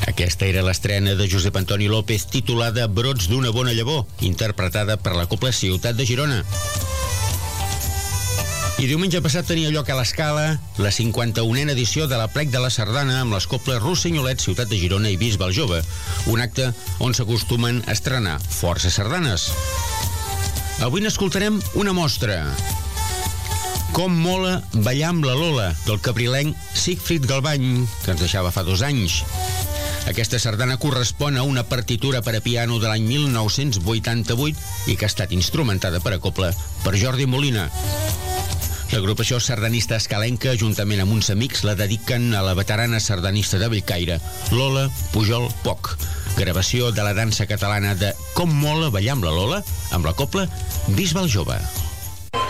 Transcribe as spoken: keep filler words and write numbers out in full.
Aquesta era l'estrena de Josep Antoni López, titulada Brots d'una bona llavor, interpretada per la Cobla Ciutat de Girona. I diumenge passat tenia lloc a l'Escala la cinquanta-unena edició de l'Aplec de la Sardana amb les cobles Rossinyolet, Ciutat de Girona i Bisbe el Jove, un acte on s'acostumen a estrenar força sardanes. Avui n'escoltarem una mostra. Com mola ballar amb la Lola, del cabrilenc Sigfrid Galbany, que ens deixava fa dos anys. Aquesta sardana correspon a una partitura per a piano de l'any mil nou-cents vuitanta-vuit i que ha estat instrumentada per a cobla per Jordi Molina. L'agrupació sardanista escalenca, juntament amb uns amics, la dediquen a la veterana sardanista de Bellcaire, Lola Pujol Poch. Gravació de la dansa catalana de Com mola ballar amb la Lola, amb la cobla Bisbe el Jove.